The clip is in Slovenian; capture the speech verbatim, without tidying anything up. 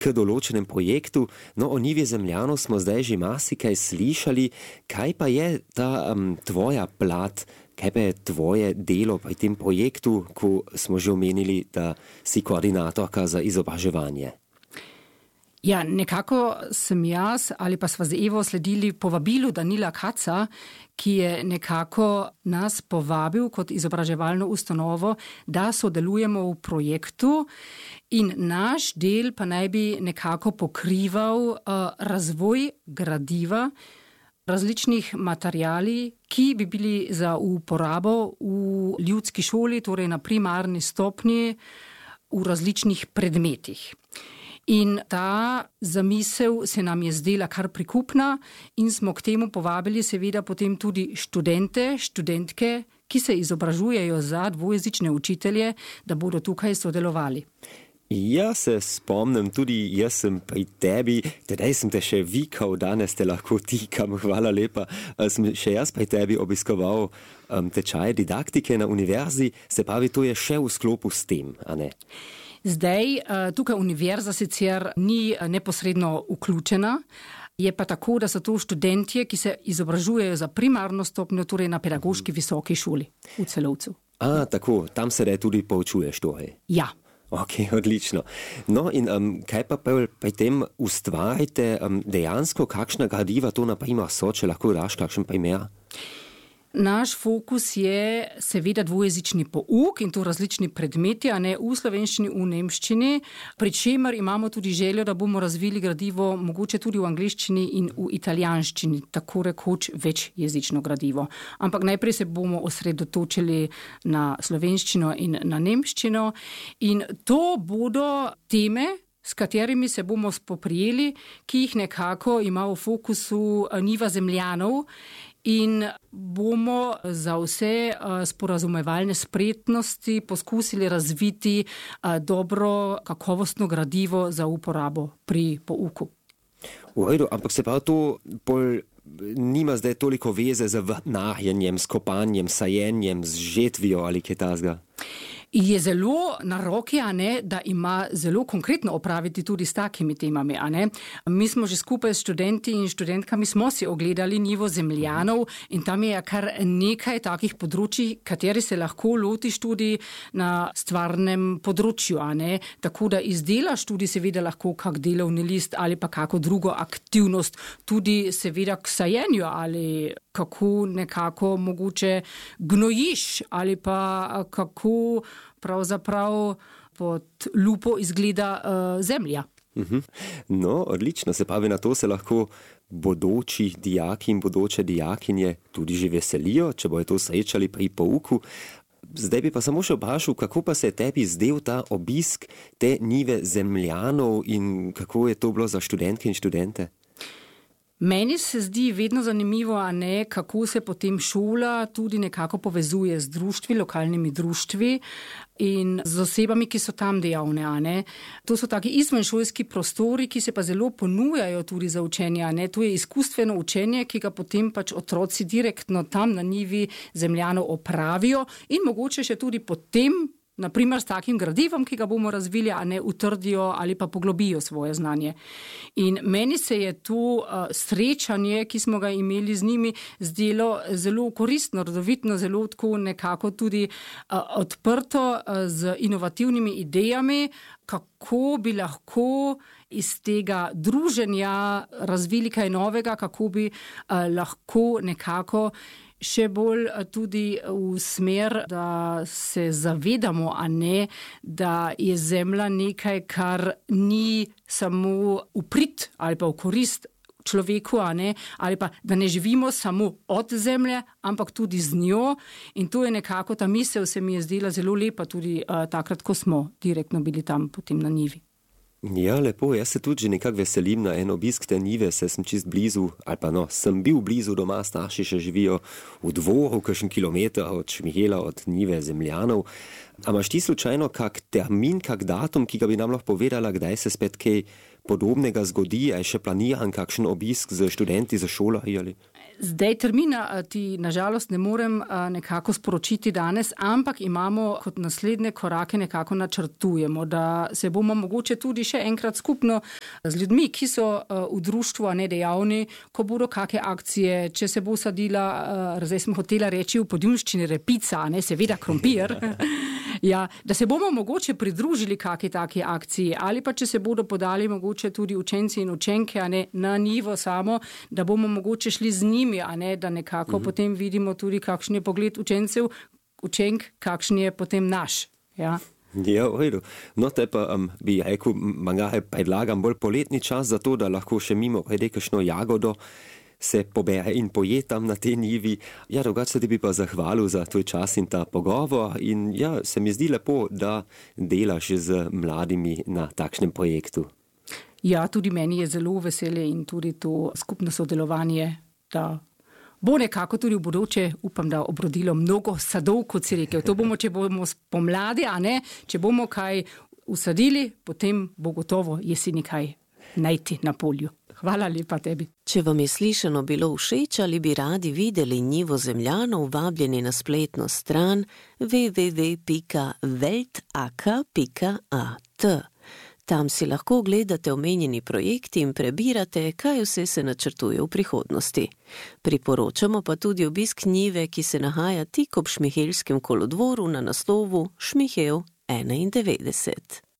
k določenem projektu. No, o njivi Zemljanov smo zdaj že marsikaj slišali. Kaj pa je ta um, tvoja plat, kaj pa je tvoje delo pri tem projektu, ko smo že omenili, da si koordinatorka za izobraževanje? Ja, nekako sem jaz ali pa sva z Evo sledili povabilu Danila Kaca, ki je nekako nas povabil kot izobraževalno ustanovo, da sodelujemo v projektu in naš del pa naj bi nekako pokrival uh, razvoj gradiva, različnih materiali, ki bi bili za uporabo v ljudski šoli, torej na primarni stopnji v različnih predmetih. In ta zamisel se nam je zdela kar prikupna in smo k temu povabili seveda potem tudi študente, študentke, ki se izobražujejo za dvojezične učitelje, da bodo tukaj sodelovali. Ja se spomnim, tudi jaz sem pri tebi, tedaj sem te še vikal, danes te lahko tikam, hvala lepa. Sem še jaz pri tebi obiskoval um, tečaje didaktike na univerzi, se pravi, to je še v sklopu s tem, a ne? Zdaj, tukaj univerza sicer ni neposredno vključena, je pa tako, da so to študentje, ki se izobražujejo za primarno stopnjo, torej na pedagoški visoki šoli v Celovcu. A, tako, tam se da tudi poučuješ torej? Ja. Ok, odlično. No in um, kaj pa pri tem ustvarite um, dejansko, kakšna gradiva to naprimer so, če lahko daš kakšen primer? Naš fokus je seveda dvojezični pouk in to različni predmeti, a ne v slovenščini, v nemščini, pri čemer imamo tudi željo, da bomo razvili gradivo mogoče tudi v angleščini in v italijanščini, tako rekoč večjezično gradivo. Ampak najprej se bomo osredotočili na slovenščino in na nemščino in to bodo teme, s katerimi se bomo spoprijeli, ki jih nekako ima v fokusu njiva Zemljanov, in bomo za vse sporazumevalne spretnosti poskusili razviti dobro, kakovostno gradivo za uporabo pri pouku. V redu, ampak se pa to bolj nima zdaj toliko veze z vrtnarjenjem, s kopanjem, sajenjem, z žetvijo ali kaj takega? Je zelo na roki, a ne, da ima zelo konkretno opraviti tudi s takimi temami, a ne. Mi smo že skupaj s študenti in študentkami smo si ogledali njivo Zemljanov in tam je kar nekaj takih področji, kateri se lahko lotiš tudi na stvarnem področju, a ne. Tako da izdelaš tudi seveda lahko kak delovni list ali pa kako drugo aktivnost, tudi seveda k sajenju ali kako nekako mogoče gnojiš ali pa kako pravzaprav pod lupo izgleda uh, zemlja. Uh-huh. No, odlično, se pravi, na to se lahko bodoči dijaki in bodoče dijakinje tudi že veselijo, če bojo to srečali pri pouku. Zdaj bi pa samo še vprašal, kako pa se je tebi zdel ta obisk te njive Zemljanov in kako je to bilo za študentke in študente? Meni se zdi vedno zanimivo, a ne, kako se potem šola tudi nekako povezuje z društvi, lokalnimi društvi in z osebami, ki so tam dejavne, a ne. To so taki izvenšolski prostori, ki se pa zelo ponujajo tudi za učenje, a ne. To je izkustveno učenje, ki ga potem pač otroci direktno tam na njivi Zemljanov opravijo in mogoče še tudi potem naprimer s takim gradivom, ki ga bomo razvili, a ne utrdijo ali pa poglobijo svoje znanje. In meni se je to uh, srečanje, ki smo ga imeli z njimi, zdelo zelo koristno, rodovitno, zelo tako nekako tudi uh, odprto uh, z inovativnimi idejami, kako bi lahko iz tega druženja razvili kaj novega, kako bi uh, lahko nekako še bolj tudi v smer, da se zavedamo, a ne, da je zemlja nekaj, kar ni samo v prid ali pa v korist človeku, a ne, ali pa da ne živimo samo od zemlje, ampak tudi z njo. In to je nekako, ta misel se mi je zdela zelo lepa tudi uh, takrat, ko smo direktno bili tam potem na njivi. Ja, lepo, jaz se tudi že nekako veselim na en obisk te njive, se sem čist blizu, ali pa no, sem bil blizu doma, starši še živijo v dvoru, kakšen kilometer od Šmihela, od njive Zemljanov. A imaš ti slučajno kak termin, kak datum, ki ga bi nam lahko povedala, kdaj se spet kaj podobnega zgodi, a je še planiran kakšen obisk z študenti, z šolarji ali? Zdaj termina ti nažalost ne morem nekako sporočiti danes, ampak imamo kot naslednje korake nekako načrtujemo, da se bomo mogoče tudi še enkrat skupno z ljudmi, ki so v društvu, a ne dejavni, ko bodo kakšne akcije, če se bo sadila, zdaj smo hotela reči v podjunščini repica, a ne seveda krompir, ja, da se bomo mogoče pridružili kakšni taki akciji, ali pa če se bodo podali mogoče tudi učenci in učenke, a ne na njivo samo, da bomo mogoče šli z njimi, a ne, da nekako mm-hmm. potem vidimo tudi, kakšen je pogled učencev, učenk, kakšen je potem naš. Ja, ja v redu. No, te pa um, bi rekel, manjgahe predlagam bolj poletni čas za to, da lahko še mimo prede kakšno jagodo se pobere in poje tam na tej njivi. Ja, drugače ti bi pa zahvalil za tvoj čas in ta pogovor in ja, se mi zdi lepo, da delaš z mladimi na takšnem projektu. Ja, tudi meni je zelo veselje in tudi to skupno sodelovanje, da bo nekako tudi v bodoče, upam, da obrodilo mnogo sadov, kot si rekel. To bomo, če bomo pomladi, a ne, če bomo kaj usadili, potem bo gotovo jeseni kaj najti na polju. Hvala lepa tebi. Če vam je slišano bilo všeč ali bi radi videli njivo Zemljanov, vabljeni na spletno stran w w w pika weltak pika a t. Tam si lahko gledate omenjeni projekti in prebirate, kaj vse se načrtuje v prihodnosti. Priporočamo pa tudi obisk njive, ki se nahaja tik ob Šmihelskem kolodvoru na naslovu Šmihelj enaindevetdeset.